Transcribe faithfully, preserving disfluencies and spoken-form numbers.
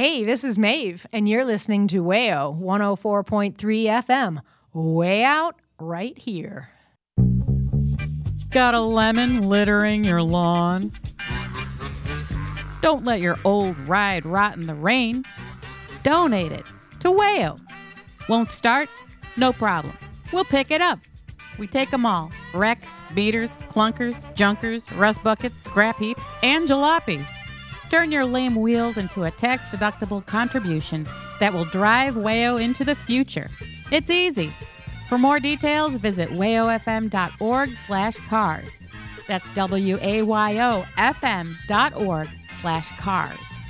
Hey, this is Maeve, and you're listening to Wayo one oh four point three F M. Way out right here. Got a lemon littering your lawn? Don't let your old ride rot in the rain. Donate it to Wayo. Won't start? No problem. We'll pick it up. We take them all. Wrecks, beaters, clunkers, junkers, rust buckets, scrap heaps, and jalopies. Turn your lame wheels into a tax-deductible contribution that will drive Wayo into the future. It's easy. For more details, visit wayofm.org slash cars. That's W-A-Y-O-F-M dot org slash cars.